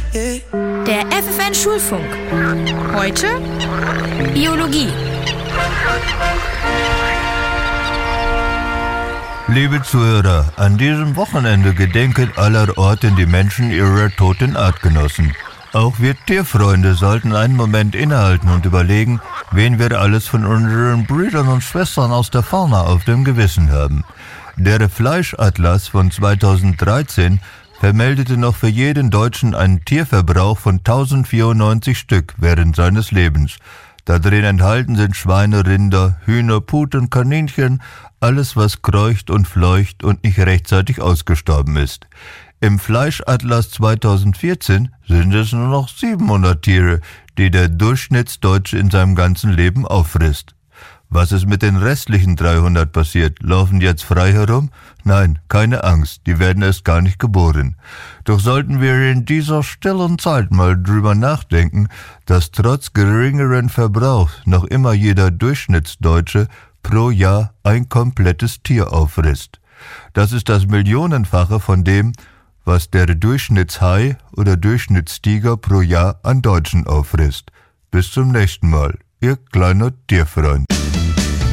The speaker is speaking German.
Der FFN Schulfunk. Heute Biologie. Liebe Zuhörer, an diesem Wochenende gedenken allerorten die Menschen ihrer toten Artgenossen. Auch wir Tierfreunde sollten einen Moment innehalten und überlegen, wen wir alles von unseren Brüdern und Schwestern aus der Fauna auf dem Gewissen haben. Der Fleischatlas von 2013 vermeldete noch für jeden Deutschen einen Tierverbrauch von 1094 Stück während seines Lebens. Da drin enthalten sind Schweine, Rinder, Hühner, Puten, Kaninchen, alles was kreucht und fleucht und nicht rechtzeitig ausgestorben ist. Im Fleischatlas 2014 sind es nur noch 700 Tiere, die der Durchschnittsdeutsche in seinem ganzen Leben auffrisst. Was ist mit den restlichen 300 passiert? Laufen die jetzt frei herum? Nein, keine Angst, die werden erst gar nicht geboren. Doch sollten wir in dieser stillen Zeit mal drüber nachdenken, dass trotz geringeren Verbrauchs noch immer jeder Durchschnittsdeutsche pro Jahr ein komplettes Tier auffrisst. Das ist das Millionenfache von dem, was der Durchschnittshai oder Durchschnittstiger pro Jahr an Deutschen auffrisst. Bis zum nächsten Mal, Ihr kleiner Tierfreund.